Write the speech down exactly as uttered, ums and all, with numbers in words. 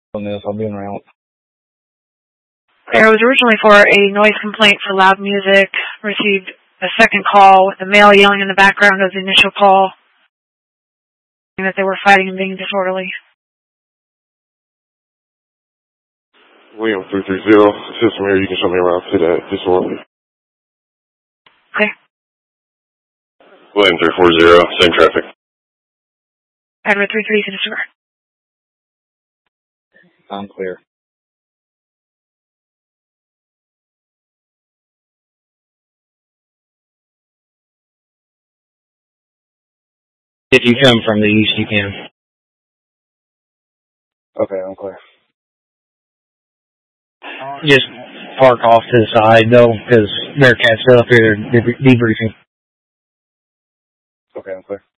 On this, I'll be en route. There was originally for a noise complaint for loud music. Received a second call with a male yelling in the background of the initial call, saying that they were fighting and being disorderly. William three three zero, system here, you can show me around to that disorderly. Okay. William three four zero, same traffic. Edward three three, to disregard. I'm clear. If you come from the east, you can. Okay, I'm clear. Just park off to the side, though, because Bearcat's still up here. They're debriefing. Okay, I'm clear.